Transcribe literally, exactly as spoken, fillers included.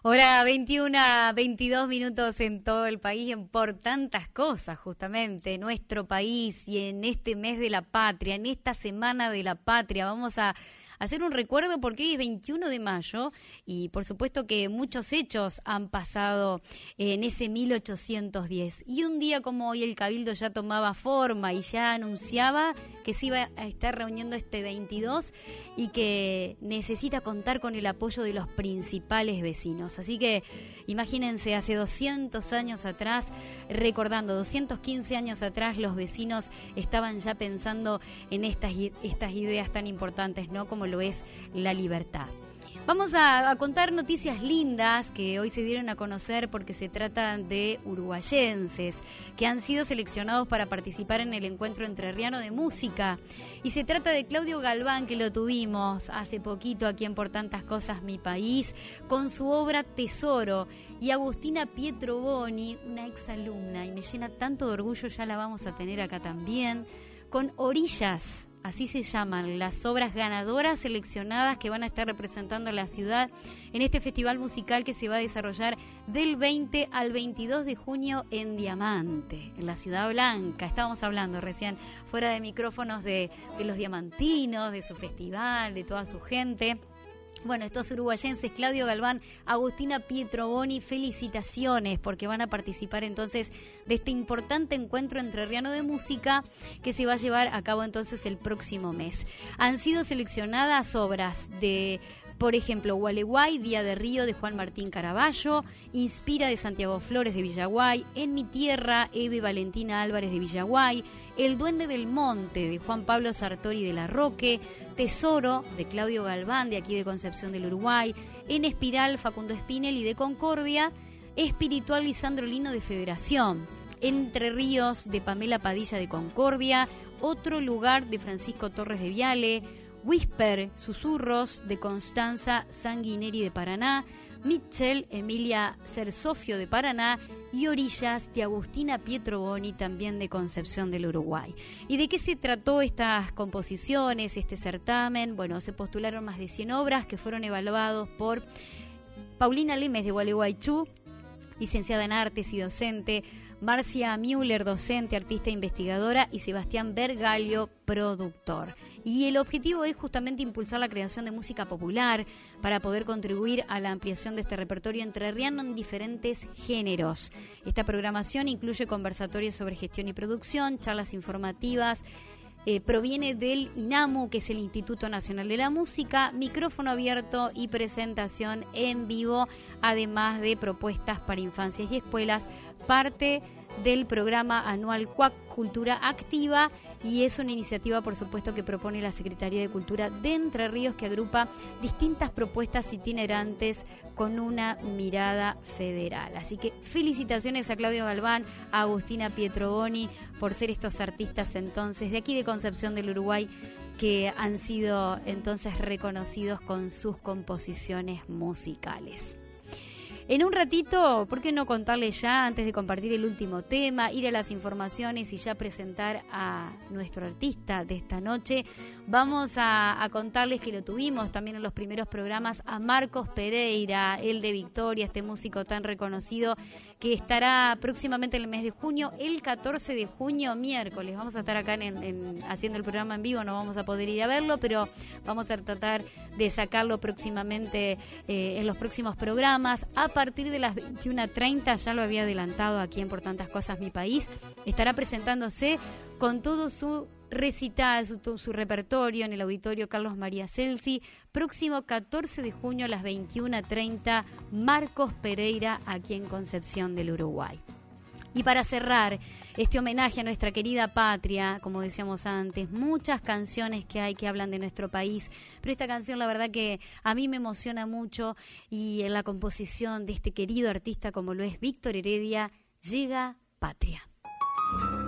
Hora veintiuno, veintidós minutos en todo el país, por tantas cosas justamente, nuestro país y en este mes de la patria, en esta semana de la patria, vamos a hacer un recuerdo porque hoy es veintiuno de mayo y por supuesto que muchos hechos han pasado en ese mil ochocientos diez. Y un día como hoy el Cabildo ya tomaba forma y ya anunciaba que se iba a estar reuniendo este veintidós y que necesita contar con el apoyo de los principales vecinos. Así que imagínense, hace doscientos años atrás, recordando doscientos quince años atrás, los vecinos estaban ya pensando en estas, estas ideas tan importantes, ¿no? Como lo es la libertad. Vamos a, a contar noticias lindas que hoy se dieron a conocer porque se trata de uruguayenses que han sido seleccionados para participar en el encuentro entrerriano de música. Y se trata de Claudio Galván, que lo tuvimos hace poquito aquí en Por Tantas Cosas Mi País, con su obra Tesoro. Y Agustina Pietroboni, una exalumna, y me llena tanto de orgullo, ya la vamos a tener acá también, con Orillas. Así se llaman las obras ganadoras seleccionadas que van a estar representando a la ciudad en este festival musical que se va a desarrollar del veinte al veintidós de junio en Diamante, en la Ciudad Blanca. Estábamos hablando recién fuera de micrófonos de, de los diamantinos, de su festival, de toda su gente. Bueno, estos uruguayenses, Claudio Galván, Agustina Pietroboni, felicitaciones porque van a participar entonces de este importante encuentro entrerriano de música que se va a llevar a cabo entonces el próximo mes. Han sido seleccionadas obras de, por ejemplo, Gualeguay, Día de Río de Juan Martín Caraballo, Inspira de Santiago Flores de Villaguay, En mi tierra, Eve Valentina Álvarez de Villaguay, El Duende del Monte de Juan Pablo Sartori de La Roque, Tesoro de Claudio Galván de aquí de Concepción del Uruguay, En Espiral Facundo Espinel y de Concordia, Espiritual Lisandro Lino de Federación, Entre Ríos de Pamela Padilla de Concordia, Otro Lugar de Francisco Torres de Viale, Whisper, Susurros de Constanza Sanguineri de Paraná, Mitchell, Emilia Cersofio de Paraná y Orillas de Agustina Pietroboni, también de Concepción del Uruguay. ¿Y de qué se trató estas composiciones, este certamen? Bueno, se postularon más de cien obras que fueron evaluados por Paulina Lemes de Gualeguaychú, licenciada en Artes y docente, Marcia Müller, docente, artista e investigadora, y Sebastián Bergalio, productor. Y el objetivo es justamente impulsar la creación de música popular para poder contribuir a la ampliación de este repertorio entrerriano en diferentes géneros. Esta programación incluye conversatorios sobre gestión y producción, charlas informativas. Eh, proviene del INAMU, que es el Instituto Nacional de la Música, micrófono abierto y presentación en vivo, además de propuestas para infancias y escuelas, parte del programa anual C U A C Cultura Activa, y es una iniciativa, por supuesto, que propone la Secretaría de Cultura de Entre Ríos, que agrupa distintas propuestas itinerantes con una mirada federal. Así que felicitaciones a Claudio Galván, a Agustina Pietroboni, por ser estos artistas entonces de aquí de Concepción del Uruguay que han sido entonces reconocidos con sus composiciones musicales. En un ratito, ¿por qué no contarles ya, antes de compartir el último tema, ir a las informaciones y ya presentar a nuestro artista de esta noche? Vamos a, a contarles que lo tuvimos también en los primeros programas a Marcos Pereira, el de Victoria, este músico tan reconocido, que estará próximamente en el mes de junio, el catorce de junio, miércoles. Vamos a estar acá en, en, haciendo el programa en vivo, no vamos a poder ir a verlo, pero vamos a tratar de sacarlo próximamente eh, en los próximos programas. A partir de las veintiuna treinta, ya lo había adelantado aquí en Por Tantas Cosas Mi País, estará presentándose con todo su recital, su, su repertorio en el Auditorio Carlos María Celsi, próximo catorce de junio a las veintiuna treinta, Marcos Pereira, aquí en Concepción del Uruguay. Y para cerrar este homenaje a nuestra querida patria, como decíamos antes, muchas canciones que hay que hablan de nuestro país, pero esta canción la verdad que a mí me emociona mucho, y en la composición de este querido artista como lo es Víctor Heredia, Llega Patria.